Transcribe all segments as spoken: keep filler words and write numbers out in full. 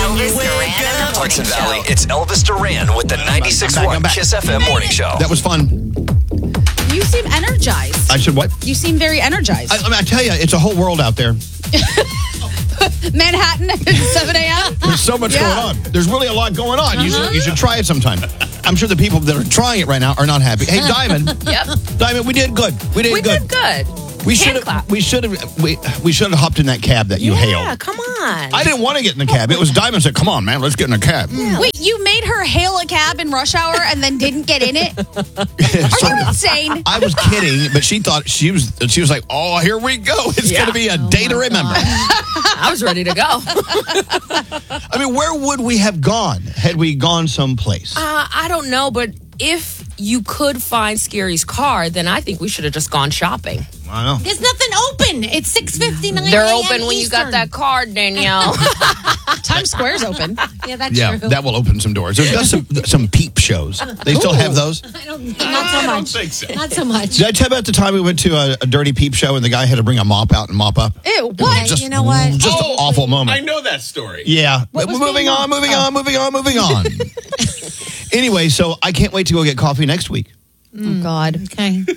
Elvis Duran in the Hudson morning Valley, show. it's Elvis Duran with the ninety-six point one Kiss F M morning show. That was fun. You seem energized. I should what? You seem very energized. I, I, mean, I tell you, it's a whole world out there. Manhattan at seven a.m. There's so much Yeah. going on. There's really a lot going on. You, Uh-huh. should, you should try it sometime. I'm sure the people that are trying it right now are not happy. Hey, Diamond. Yep. Diamond, we did good. We did We good. did good. We Hand should have. clap. We should have. We, we should have hopped in that cab that you Yeah, hailed. come on. I didn't want to get in the cab. It was Diamond said, "Come on, man, let's get in a cab." Wait, you made her hail a cab in rush hour and then didn't get in it? So- Are you insane? I was kidding, but she thought she was. She was like, "Oh, here we go. It's Yeah. going to be a day to remember." I was ready to go. I mean, where would we have gone had we gone someplace? Uh, I don't know, but if you could find Scary's car, then I think we should have just gone shopping. I don't know. There's nothing open. It's six fifty-nine. They're open when you got that card, Danielle. Times Square's open. Yeah, that's Yeah, true. that will open some doors. There's got some some peep shows. They still have those. I don't, not so much. think so. Not so much. Did I tell you about the time we went to a, a dirty peep show and the guy had to bring a mop out and mop up? Ew, It was what? just, You know what? Just an awful moment. I know that story. Yeah. What was moving being on, mopped? moving on, moving on, moving on. Anyway, so I can't wait to go get coffee next week. Oh, God. Okay.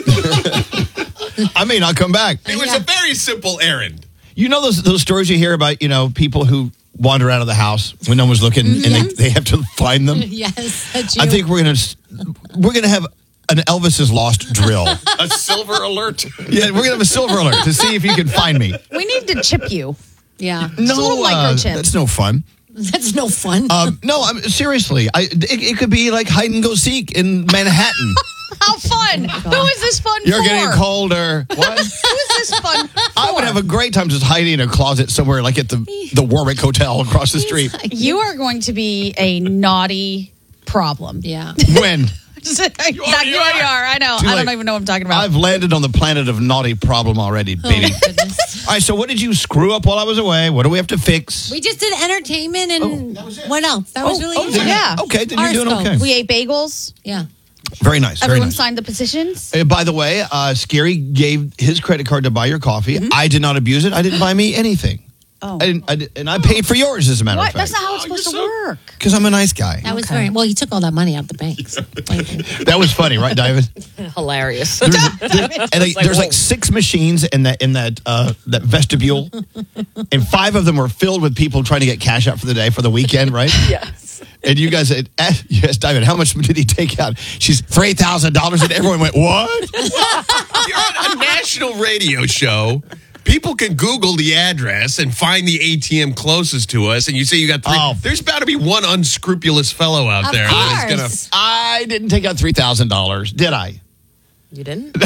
I may not come back. It was a very simple errand. You know those those stories you hear about, you know, people who wander out of the house when no one's looking and they, they have to find them? Yes. That's I you. think we're gonna we're gonna have an Elvis is lost drill. A silver alert. Yeah, we're gonna have a silver alert to see if you can find me. We need to chip you. Yeah. No, little uh, microchip. that's no fun. That's no fun. Um, no, I'm seriously. I it, it could be like hide and go seek in Manhattan. How fun. Who is this fun You're for? getting colder. What? Who is this fun for? I would have a great time just hiding in a closet somewhere, like at the the Warwick Hotel across the street. You are going to be a naughty problem. yeah. When you already, you already are. I know. Too I don't late. even know what I'm talking about. I've landed on the planet of naughty problem already, baby. Oh, goodness. All right, so what did you screw up while I was away? What do we have to fix? We just did entertainment and what else? That was really oh, easy. then- Yeah. Okay, then you're doing Horoscope. okay. we ate bagels. Yeah. Very nice. Very Everyone nice. signed the petitions. Uh, by the way, uh, Scary gave his credit card to buy your coffee. I did not abuse it. I didn't buy me anything. Oh. I didn't, I did, and I paid for yours, as a matter What? of fact. That's not how it's supposed to work. Because I'm a nice guy. That was very well. He took all that money out the banks. That was funny, right, David? Hilarious. There's, there- and like, there's like six machines in that in that uh, that vestibule, and five of them were filled with people trying to get cash out for the day for the weekend, right? Yes. And you guys said, eh, "Yes, David. How much did he take out?" She's three thousand dollars, and everyone went, "What?" You're on a national radio show. People can Google the address and find the A T M closest to us, and you say you got three. Oh. There's bound to be one unscrupulous fellow out Of there that is course. I didn't take out three thousand dollars, did I? You didn't?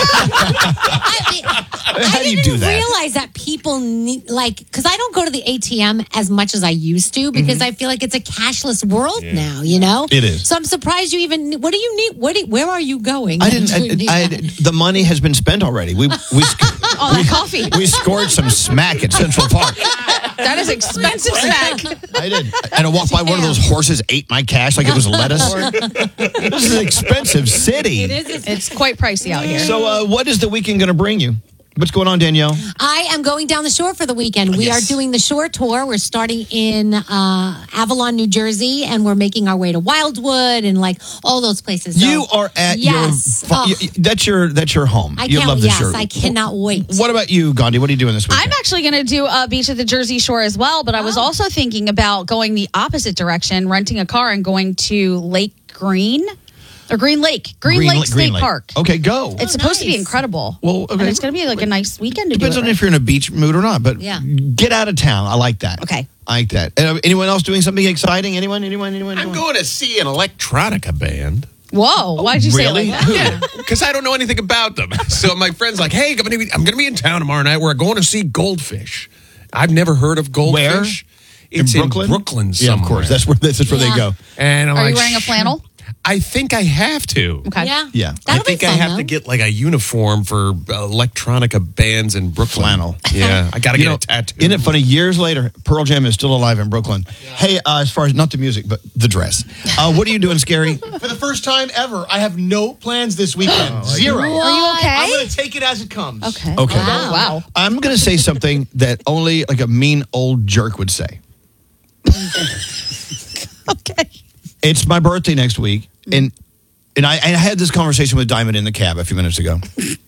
I, How I do you didn't do that? realize that people need, like, because I don't go to the A T M as much as I used to because I feel like it's a cashless world now, you know? Mm-hmm. It is. So I'm surprised you even, what do you need? What do, where are you going? I didn't. that you need I, I, that? the money has been spent already. We we Oh, that coffee. we scored some smack at Central Park. That is expensive snack. I did, and I walked by one of those horses, ate my cash like it was lettuce. This is an expensive city. It is. It's quite pricey out here. So, uh, what is the weekend going to bring you? What's going on, Danielle? I am going down the shore for the weekend. We Yes. are doing the shore tour. We're starting in uh, Avalon, New Jersey, and we're making our way to Wildwood and like all those places. So- You are at yes. your. Oh, you- that's your. That's your home. I you can't. love this Yes, shirt. I cannot wait. What about you, Gandhi? What are you doing this weekend? I'm actually going to do a beach at the Jersey Shore as well, but I was also thinking about going the opposite direction, renting a car and going to Lake Green or Green Lake, Green, Lake Green State Lake. Park. Okay, go. It's supposed to be nice. incredible. Well, okay. And it's going to be like a nice weekend to Depends do on it. if you're in a beach mood or not, but Yeah. get out of town. I like that. Okay. I like that. Uh, anyone else doing something exciting? Anyone? Anyone? Anyone? I'm anyone? going to see an electronica band. Whoa, why'd you really? say it like that? Yeah, because I don't know anything about them. So my friend's like, "Hey, I'm going to be, I'm going to be in town tomorrow night. We're going to see Goldfish." I've never heard of Goldfish. It's in Brooklyn. In Brooklyn Yeah, somewhere. of course. That's where. That's where Yeah. they go. And I'm Are like, you wearing a flannel? I think I have to. Okay. Yeah. Yeah. That'll I think be I fun, have though. to get like a uniform for uh, electronica bands in Brooklyn. Flannel. Yeah, I got to You get know, a tattoo. Isn't it funny? Years later, Pearl Jam is still alive in Brooklyn. Hey, uh, as far as not the music, but the dress. Uh, what are you doing, Scary? For the first time ever, I have no plans this weekend. Zero. Are you okay? I'm going to take it as it comes. Okay. Okay. Wow. wow. I'm going to say something that only like a mean old jerk would say. Okay. It's my birthday next week, and and I, I had this conversation with Diamond in the cab a few minutes ago.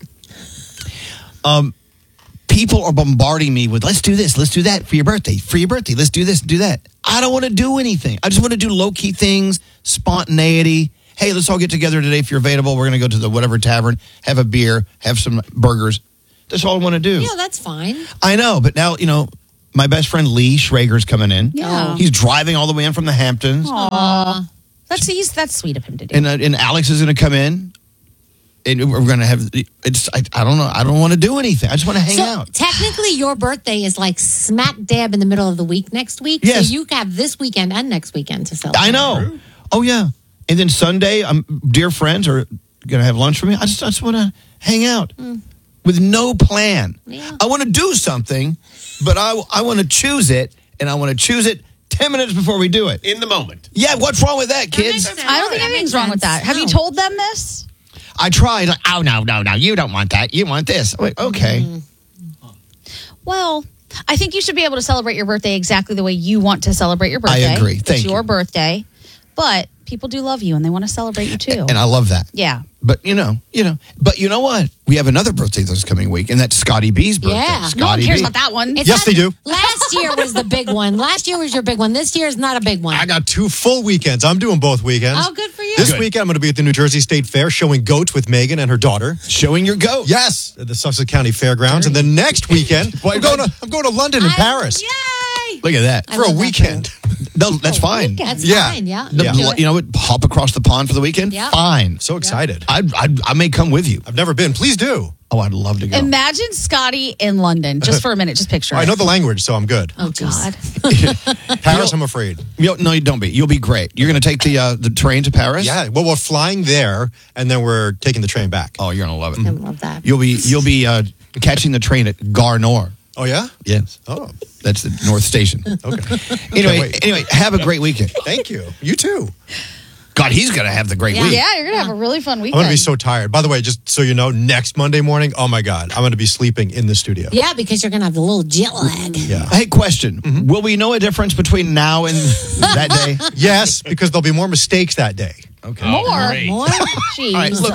Um, people are bombarding me with, let's do this, let's do that for your birthday, for your birthday, let's do this, do that. I don't want to do anything. I just want to do low-key things, spontaneity. Hey, let's all get together today if you're available. We're going to go to the whatever tavern, have a beer, have some burgers. That's all I want to do. Yeah, that's fine. I know, but now, you know, my best friend Lee Schrager's coming in. Yeah. He's driving all the way in from the Hamptons. Aw. That's, he's, that's sweet of him to do. And, uh, and Alex is going to come in. And we're going to have, it's, I, I don't know, I don't want to do anything. I just want to hang so out. Technically, your birthday is like smack dab in the middle of the week next week. Yes. So you have this weekend and next weekend to celebrate. I know. Oh, yeah. And then Sunday, um, dear friends are going to have lunch for me. I just, I just want to hang out mm. with no plan. Yeah. I want to do something, but I, I want to choose it, and I want to choose it ten minutes before we do it. In the moment. Yeah, what's wrong with that, kids? I don't think anything's wrong with that. Have you told them this? I tried. Like, oh, no, no, no. You don't want that. You want this. I'm like, okay. Mm. Well, I think you should be able to celebrate your birthday exactly the way you want to celebrate your birthday. I agree. Thank it's you. your birthday. But people do love you, and they want to celebrate you, too. And I love that. Yeah. But, you know, you know. But you know what? We have another birthday this coming week, and that's Scotty B's birthday. Yeah. No one Scotty cares B. about that one. It's Yes, not- they do. Last year was the big one. Last year was your big one. This year is not a big one. I got two full weekends. I'm doing both weekends. Oh, good for you. This Good. weekend, I'm going to be at the New Jersey State Fair showing goats with Megan and her daughter. Showing your goat. Yes, at the Sussex County Fairgrounds. And then next weekend, I'm going to I'm going to London and I- Paris Yay! Look at that. I for a love that weekend. No, that's fine. That's Yeah. fine, yeah. The- Yeah. You know what? Hop across the pond for the weekend? Yeah. Fine. So excited. I'd, I'd, I may come with you. I've never been. Please do. Oh, I'd love to go. Imagine Scotty in London, just for a minute. Just picture I it. know the language, so I'm good. Oh, God. Paris, I'm afraid. You know, no, you don't be. You'll be great. You're going to take the uh, the train to Paris? Yeah. Well, we're flying there, and then we're taking the train back. Oh, you're going to love it. I love that. You'll be you'll be uh, catching the train at Gare Nord. Oh, yeah? Yes. Oh, That's the North Station. okay. Anyway, wait. anyway, have a great weekend. Thank you. You too. God, he's going to have the great Yeah. week. Yeah, you're going to have a really fun I'm weekend. going to be so tired. By the way, just so you know, next Monday morning, oh my God, I'm going to be sleeping in the studio. Yeah, because you're going to have a little jet lag. Yeah. Hey, question. Will we know a difference between now and that day? Yes, because there'll be more mistakes that day. Okay. More. More? Jeez. All right, look.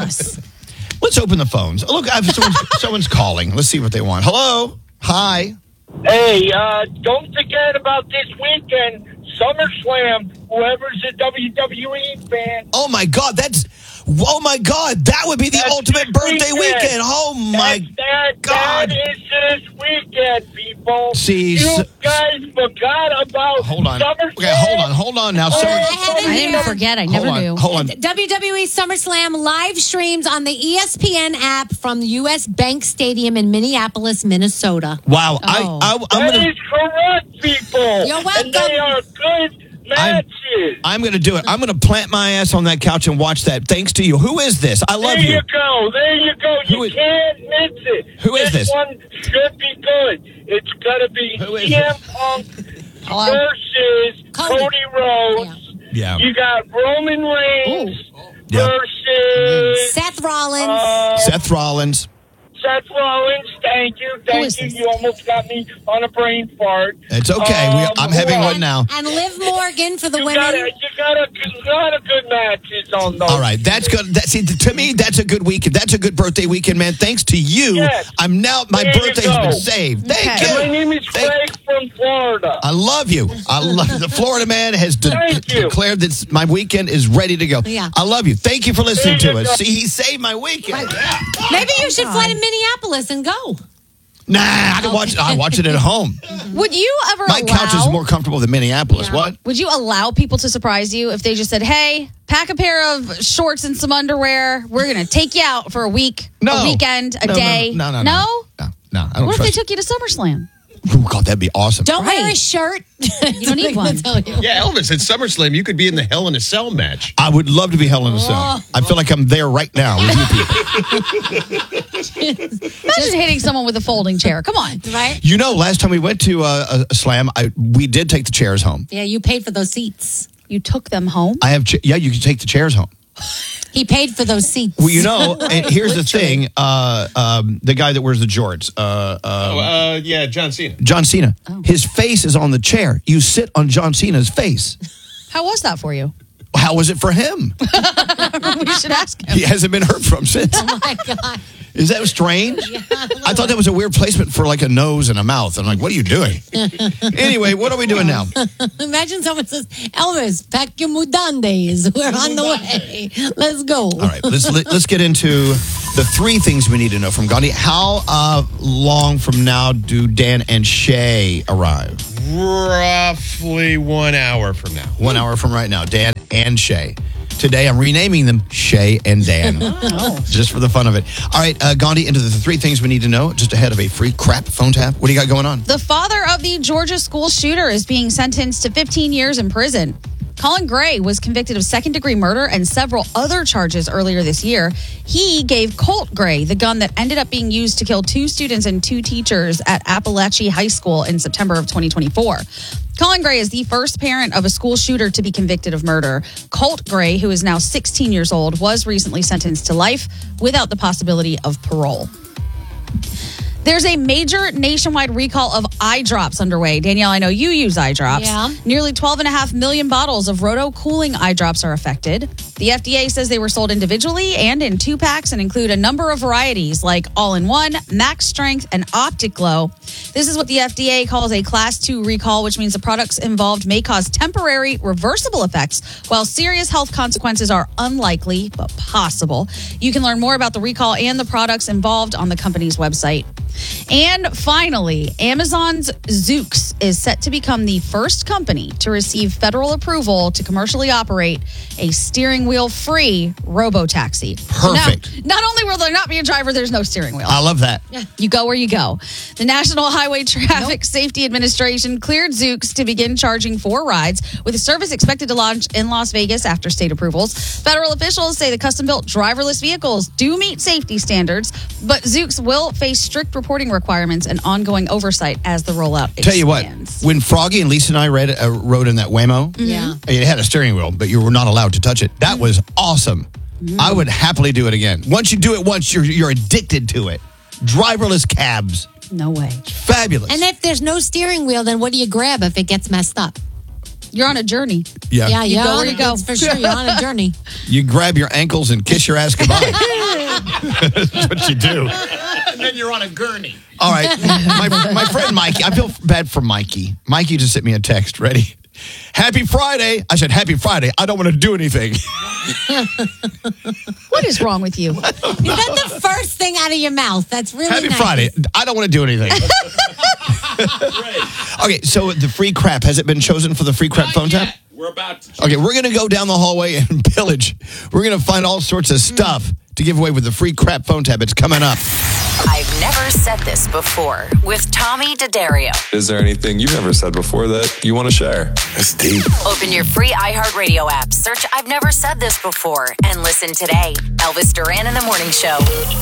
Let's open the phones. Look, I've, someone's, someone's calling. Let's see what they want. Hello? Hi. Hey, uh, don't forget about this weekend, SummerSlam. Whoever's a W W E fan. Oh, my God. That's... Oh, my God. That would be the That's ultimate this birthday weekend. weekend. Oh, my That's, that, God. That is this weekend, people. See, you so- guys forgot about Hold on. SummerSlam. Okay, hold on. Hold on now. Summer, I have it I here. didn't forget. I hold never on. knew. Hold on. W W E SummerSlam live streams on the E S P N app from the U S Bank Stadium in Minneapolis, Minnesota. Wow. Oh. I, I, I'm That going to... is correct, people. You're And welcome. they are good matches. I'm going to do it. I'm going to plant my ass on that couch and watch that. Thanks to you. Who is this? I love there you. you go. There you go. Who You is- can't miss it. Who is this? one should be good. It's going to be Who is C M it? Punk Hello? versus Cody. Cody, Rhodes. Yeah. You got Roman Reigns Yeah. versus Seth Rollins. uh, Seth Rollins. Seth Rollins. Thank you. Thank is you. this? You almost got me on a brain fart. It's okay. We, Um, I'm having who one now. And Liv Morgan for the You women. got, a, you got a you got a good matches on those. All right, that's good. That, see, to me, that's a good weekend. That's a good birthday weekend, man. Thanks to you, Yes. I'm now my There you birthday has go. been saved. Thank Okay. you. My name is Thank- Craig from Florida. I love you. I love the Florida man has de- Thank you. declared that my weekend is ready to go. Yeah. I love you. Thank you for listening There to you us. go. See, he saved my weekend. Maybe you should fly to Minneapolis and go. Nah, I can watch. I watch it at home. Would you ever My allow... couch is more comfortable than Minneapolis. What? Would you allow people to surprise you if they just said, hey, pack a pair of shorts and some underwear. We're going to take you out for a week, No. a weekend, a No, no, day. No, no, no, no, no. no I don't What if they trust. took you to SummerSlam? Oh God, that'd be awesome. Don't wear a Right. shirt. You don't need one. Yeah, Elvis, at SummerSlam, you could be in the Hell in a Cell match. I would love to be Hell in a Cell. Oh. I feel like I'm there right now with you people. Imagine hitting someone with a folding chair. Come on. Right? You know, last time we went to uh, a slam, I, we did take the chairs home. Yeah, you paid for those seats. You took them home? I have, cha- yeah, you can take the chairs home. He paid for those seats. Well, you know, and here's the thing: uh, um, the guy that wears the jorts, uh, um, Oh, uh, yeah, John Cena. John Cena. His face is on the chair. You sit on John Cena's face. How was that for you? How was it for him? We should ask him. He hasn't been heard from since. Oh my God. Is that strange? I thought that was a weird placement for like a nose and a mouth. I'm like, what are you doing? Anyway, what are we doing now? Imagine someone says, Elvis, pack your mudandes. We're on the way. Let's go. All right, let's let's get into the three things we need to know from Gandhi. How uh, long from now do Dan and Shay arrive? Roughly one hour from now. One hour from right now, Dan and Shay. Today, I'm renaming them Shay and Dan, just for the fun of it. All right, uh, Gandhi, into the three things we need to know just ahead of a free crap phone tap. What do you got going on? The father of the Georgia school shooter is being sentenced to fifteen years in prison. Colin Gray was convicted of second-degree murder and several other charges earlier this year. He gave Colt Gray the gun that ended up being used to kill two students and two teachers at Appalachia High School in September of twenty twenty-four. Colin Gray is the first parent of a school shooter to be convicted of murder. Colt Gray, who is now sixteen years old, was recently sentenced to life without the possibility of parole. There's a major nationwide recall of eye drops underway. Danielle, I know you use eye drops. Yeah. Nearly twelve and a half million bottles of Roto Cooling eye drops are affected. The F D A says they were sold individually and in two packs and include a number of varieties like All-in-One, Max Strength, and Optic Glow. This is what the F D A calls a Class two recall, which means the products involved may cause temporary reversible effects, while serious health consequences are unlikely but possible. You can learn more about the recall and the products involved on the company's website. And finally, Amazon's Zoox is set to become the first company to receive federal approval to commercially operate a steering wheel free robo-taxi. Perfect. Now, not only will there not be a driver, there's no steering wheel. I love that. You go where you go. The National Highway Traffic Safety Administration cleared Zoox to begin charging for rides, with the service expected to launch in Las Vegas after state approvals. Federal officials say the custom-built driverless vehicles do meet safety standards, but Zoox will face strict reporting requirements and ongoing oversight as the rollout expands. Tell you what, when Froggy and Lisa and I read, uh, rode in that Waymo, Yeah. it had a steering wheel, but you were not allowed to touch it. That was awesome. I would happily do it again. Once you do it once, you're you're addicted to it. Driverless cabs. No way. Fabulous. And if there's no steering wheel, then what do you grab if it gets messed up? You're on a journey. yeah. Yeah, you go go where you go. That's for sure. You're on a journey. You grab your ankles and kiss your ass goodbye. That's what you do. And then you're on a gurney. All right. My, my friend Mikey, I feel bad for Mikey. Mikey just sent me a text. Ready? Happy Friday. I said, Happy Friday. I don't want to do anything. What is wrong with you? Is that the first thing out of your mouth? That's really Happy nice. Friday. I don't want to do anything. Okay, so the free crap, has it been chosen for the free crap phone tap? We're about to. Okay, we're going to go down the hallway and pillage. We're going to find all sorts of stuff to give away with the free crap phone tap. It's coming up. I've never said this before with Tommy D'Addario. Is there anything you've ever said before that you want to share? It's deep. Open your free iHeartRadio app, search I've Never Said This Before, and listen today. Elvis Duran in the Morning Show.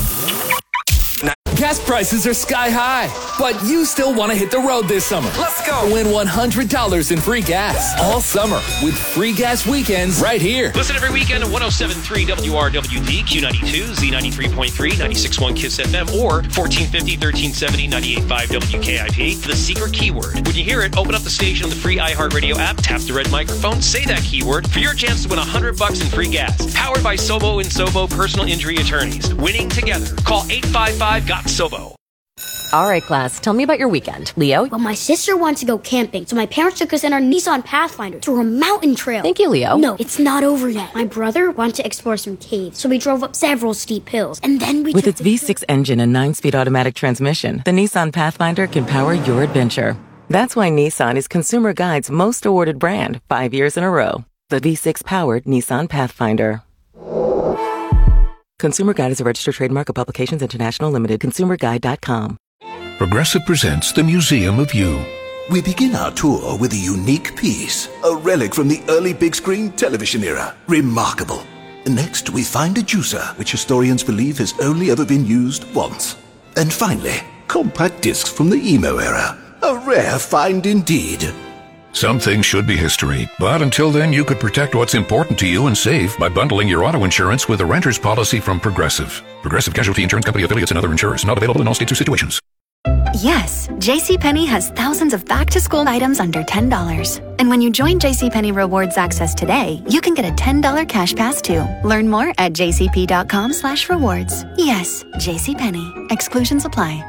Gas prices are sky high, but you still want to hit the road this summer. Let's go. Win one hundred dollars in free gas all summer with free gas weekends right here. Listen every weekend to one oh seven point three W R W D, Q ninety-two, Z ninety-three point three, ninety-six point one KISS F M, or fourteen fifty, thirteen seventy, ninety-eight point five W K I P. The secret keyword. When you hear it, open up the station on the free iHeartRadio app, tap the red microphone, say that keyword for your chance to win one hundred bucks in free gas. Powered by Sobo and Sobo Personal Injury Attorneys. Winning together. Call eight five five, G O T S O B O. All right, class, tell me about your weekend. Leo? Well, my sister wants to go camping, so my parents took us in our Nissan Pathfinder through a mountain trail. Thank you, Leo. No, it's not over yet. My brother wanted to explore some caves, so we drove up several steep hills, and then we With took its the V six engine and nine-speed automatic transmission, the Nissan Pathfinder can power your adventure. That's why Nissan is Consumer Guide's most awarded brand five years in a row. The V six-powered Nissan Pathfinder. Consumer Guide is a registered trademark of Publications International Limited. consumer guide dot com. Progressive presents the Museum of You. We begin our tour with a unique piece, a relic from the early big screen television era. Remarkable. Next, we find a juicer, which historians believe has only ever been used once. And finally, compact discs from the emo era. A rare find indeed. Some things should be history, but until then, you could protect what's important to you and save by bundling your auto insurance with a renter's policy from Progressive. Progressive Casualty Insurance Company affiliates and other insurers. Not available in all states or situations. Yes, JCPenney has thousands of back-to-school items under ten dollars. And when you join JCPenney Rewards Access today, you can get a ten dollars cash pass too. Learn more at jcp.com slash rewards. Yes, JCPenney. Exclusions apply.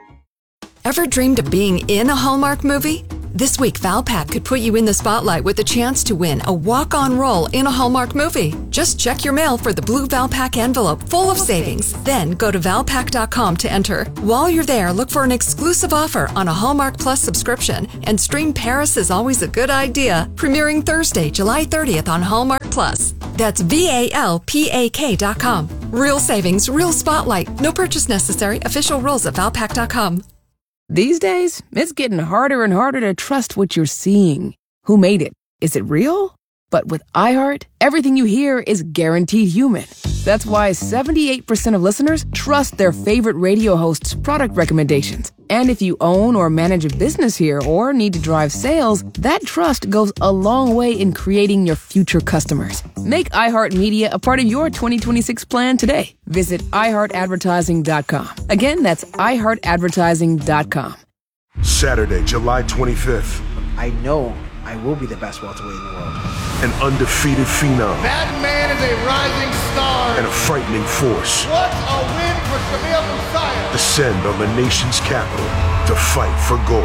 Ever dreamed of being in a Hallmark movie? This week, Valpak could put you in the spotlight with a chance to win a walk-on role in a Hallmark movie. Just check your mail for the blue Valpak envelope full of savings. Then go to valpak dot com to enter. While you're there, look for an exclusive offer on a Hallmark Plus subscription and stream Paris is Always a Good Idea, premiering Thursday, July thirtieth on Hallmark Plus. That's V A L P A K dot com. Real savings, real spotlight. No purchase necessary. Official rules at valpak dot com. These days, it's getting harder and harder to trust what you're seeing. Who made it? Is it real? But with iHeart, everything you hear is guaranteed human. That's why seventy-eight percent of listeners trust their favorite radio host's product recommendations. And if you own or manage a business here or need to drive sales, that trust goes a long way in creating your future customers. Make iHeartMedia a part of your twenty twenty-six plan today. Visit i heart advertising dot com. Again, that's i heart advertising dot com. Saturday, July twenty-fifth. I know I will be the best welterweight in the world. An undefeated phenom. That man is a rising star. And a frightening force. What a win for Shamil Musayev. Descend on the nation's capital to fight for gold.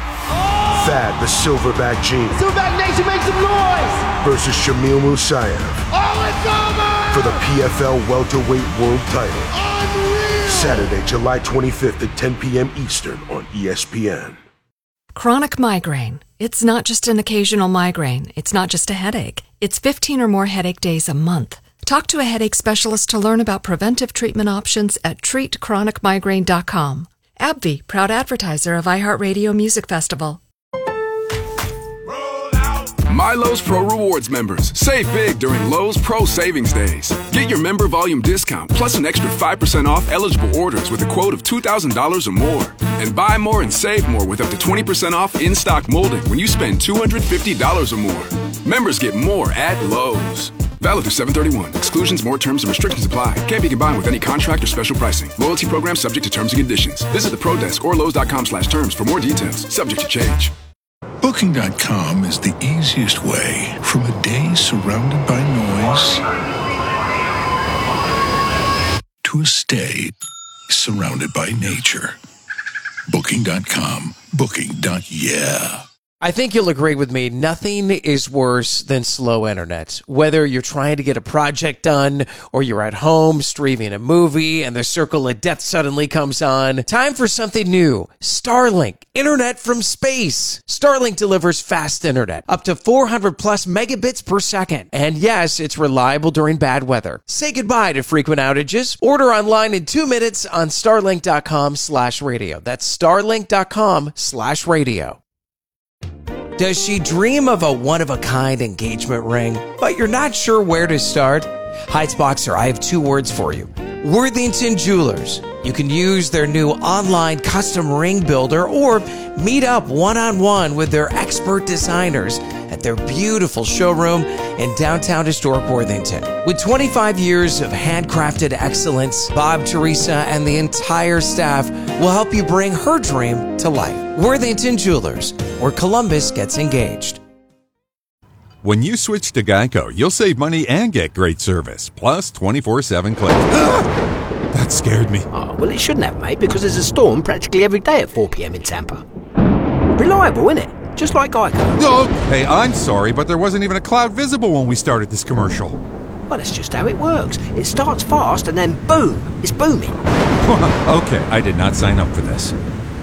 Oh! Thad the Silverback Gene. Silverback Nation, make some noise! Versus Shamil Musayev. Oh, it's over! For the P F L welterweight world title. Unreal! Saturday, July twenty-fifth at ten p.m. Eastern on E S P N. Chronic migraine. It's not just an occasional migraine. It's not just a headache. It's fifteen or more headache days a month. Talk to a headache specialist to learn about preventive treatment options at treat chronic migraine dot com. AbbVie, proud advertiser of iHeartRadio Music Festival. My Lowe's Pro Rewards members, save big during Lowe's Pro Savings Days. Get your member volume discount plus an extra five percent off eligible orders with a quote of two thousand dollars or more. And buy more and save more with up to twenty percent off in-stock molding when you spend two hundred fifty dollars or more. Members get more at Lowe's. Valid through seven thirty-one. Exclusions, more terms, and restrictions apply. Can't be combined with any contract or special pricing. Loyalty program subject to terms and conditions. Visit the Pro Desk or Lowe's dot com slash terms for more details. Subject to change. Booking dot com is the easiest way from a day surrounded by noise to a stay surrounded by nature. Booking dot com. Booking. Yeah. I think you'll agree with me. Nothing is worse than slow internet. Whether you're trying to get a project done or you're at home streaming a movie and the circle of death suddenly comes on. Time for something new. Starlink. Internet from space. Starlink delivers fast internet. Up to four hundred plus megabits per second. And yes, it's reliable during bad weather. Say goodbye to frequent outages. Order online in two minutes on starlink dot com slash radio. That's starlink dot com slash radio. Does she dream of a one-of-a-kind engagement ring, but you're not sure where to start? Heights Boxer, I have two words for you. Worthington Jewelers. You can use their new online custom ring builder or meet up one-on-one with their expert designers at their beautiful showroom in downtown historic Worthington. With twenty-five years of handcrafted excellence, Bob, Teresa, and the entire staff will help you bring her dream to life. Worthington Jewelers, where Columbus gets engaged. When you switch to Geico, you'll save money and get great service, plus twenty-four seven claims. That scared me. Oh, well, it shouldn't have, mate, because there's a storm practically every day at four p.m. in Tampa. Reliable, isn't it? Just like Geico. No, hey, I'm sorry, but there wasn't even a cloud visible when we started this commercial. Well, that's just how it works. It starts fast and then boom, it's booming. Okay, I did not sign up for this.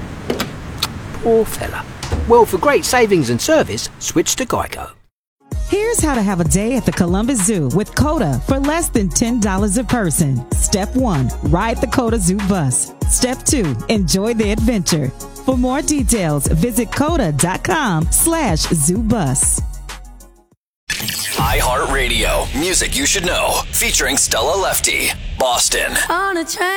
Poor fella. Well, for great savings and service, switch to Geico. Here's how to have a day at the Columbus Zoo with COTA for less than ten dollars a person. Step one, ride the COTA Zoo bus. Step two, enjoy the adventure. For more details, visit COTA dot com slash zoo bus. iHeartRadio, music you should know, featuring Stella Lefty, Boston. On a train.